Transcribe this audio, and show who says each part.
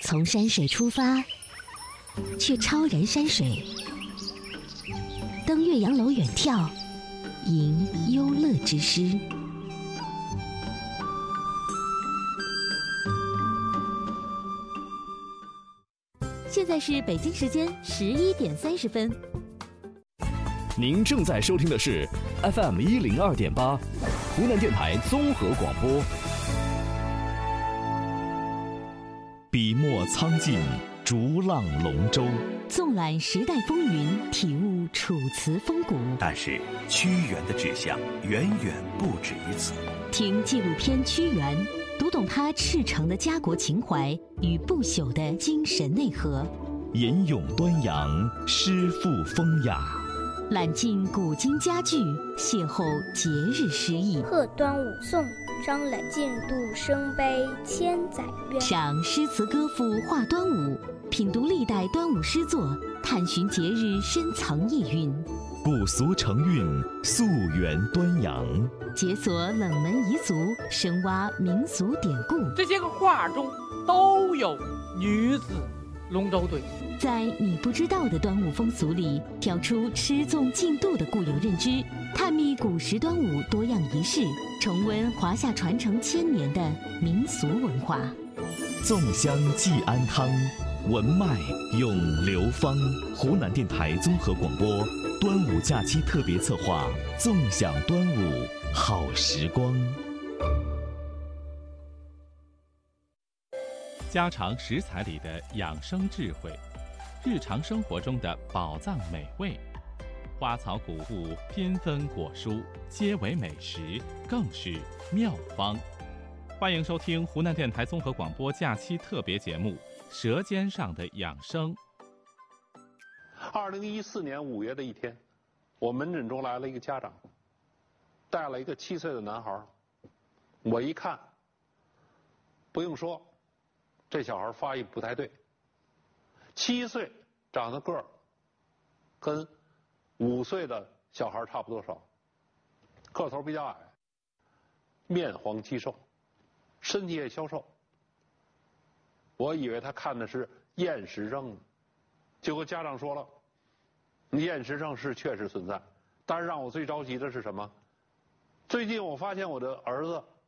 Speaker 1: 从山水出发，却超然山水。登岳阳楼远眺，吟幽乐之诗。现在是北京时间11点30分。
Speaker 2: 您正在收听的是 FM 102.8，湖南电台综合广播。笔墨苍劲，逐浪龙舟，
Speaker 1: 纵览时代风云，体悟楚辞风骨。
Speaker 3: 但是屈原的志向远远不止于此。
Speaker 1: 听纪录片《屈原》，读懂他赤诚的家国情怀与不朽的精神内核。
Speaker 2: 吟咏端阳，诗赋风雅。
Speaker 1: 揽尽古今佳句，邂逅节日诗意。
Speaker 4: 贺端午颂，张览进度声碑千载渊。
Speaker 1: 赏诗词歌赋话端午，品读历代端午诗作，探寻节日深藏意蕴。
Speaker 2: 古俗成韵，溯源端阳。
Speaker 1: 解锁冷门彝族，深挖民俗典故。
Speaker 5: 这些个画中都有女子龙舟队。
Speaker 1: 在你不知道的端午风俗里，挑出吃粽进度的固有认知，探秘古时端午多样仪式，重温华夏传承1000年的民俗文化。
Speaker 2: 粽香寄安康，文脉咏流芳。湖南电台综合广播端午假期特别策划，纵享端午好时光。
Speaker 6: 家常食材里的养生智慧，日常生活中的宝藏美味，花草谷物缤纷果蔬，皆为美食，更是妙方。欢迎收听湖南电台综合广播假期特别节目《舌尖上的养生》。
Speaker 7: 2014年5月的一天，我门诊中来了一个家长，带了一个7岁的男孩。我一看，不用说，这小孩发育不太对。7岁长的个儿，跟5岁的小孩差不多少，个头比较矮，面黄肌瘦，身体也消瘦。我以为他看的是厌食症呢，结果家长说了，厌食症是确实存在，但是让我最着急的是什么？最近我发现我的儿子